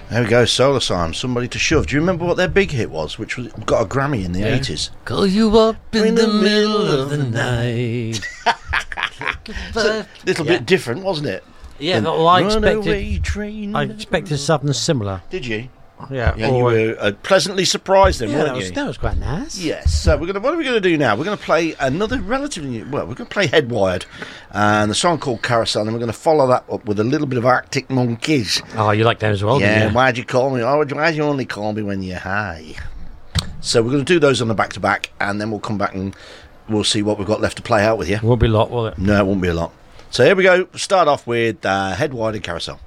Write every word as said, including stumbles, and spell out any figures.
There we go, Solar Sign, Somebody to Shove. Do you remember what their big hit was, which was got a Grammy in the yeah. eighties? Call you up in, in the, the middle of the night. It's a little yeah. bit different, wasn't it? Yeah, but well, I expected train. I expected something similar. Did you? Yeah, yeah, you were uh, pleasantly surprised then, yeah, weren't that was, you? That was quite nice. Yes. So we're gonna. What are we going to do now? We're going to play another relatively well. We're going to play Headwired, and the song called Carousel, and we're going to follow that up with a little bit of Arctic Monkeys. Oh, you like that as well? Yeah. Didn't you? Why'd you call me? Oh, why'd you only call me when you're high? So we're going to do those on the back to back, and then we'll come back and we'll see what we've got left to play out with you. Won't be a lot, will it? No, it won't be a lot. So here we go. Start off with uh, Headwired and Carousel.